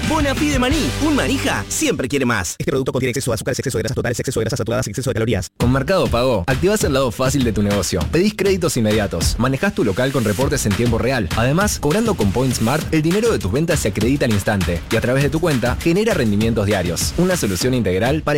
Bonafide Maní. Un manija siempre quiere más. Este producto contiene exceso de azúcar, exceso de grasas totales, exceso de grasas saturadas, exceso de calorías. Con Mercado Pago, activás el lado fácil de tu negocio. Pedís créditos inmediatos. Manejás tu local con reportes en tiempo real. Además, cobrando con Point Smart, el dinero de tus ventas se acredita al instante. Y a través de tu cuenta, genera rendimientos diarios. Una solución integral para